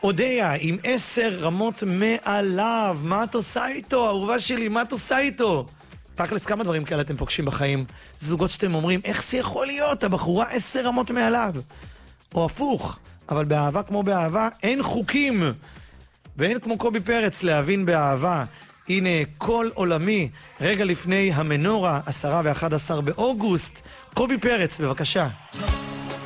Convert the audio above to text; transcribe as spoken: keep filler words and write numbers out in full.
אודיה עם עשר רמות מעליו. מה את עושה איתו? אהובה שלי, מה את עושה איתו? תכלס, כמה דברים כאלה אתם פוגשים בחיים? זוגות שאתם אומרים, איך זה יכול להיות? הבחורה עשר רמות מעליו. או הפוך, אבל באהבה כמו באהבה אין חוקים. ואין כמו קובי פרץ להבין באהבה. הנה כל עולמי, רגע לפני המנורה, עשרה ואחד עשר באוגוסט. קובי פרץ, בבקשה.